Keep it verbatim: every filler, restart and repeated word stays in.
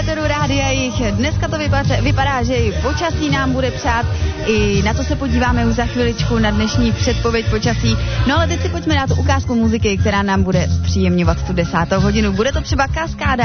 éteru Rádia Jich. Dneska to vypadá, vypadá, že i počasí nám bude přát. I na to se podíváme už za chviličku na dnešní předpověď počasí. No ale teď si pojďme na tu ukázku muziky, která nám bude zpříjemňovat tu desátou hodinu. Bude to třeba Kaskáda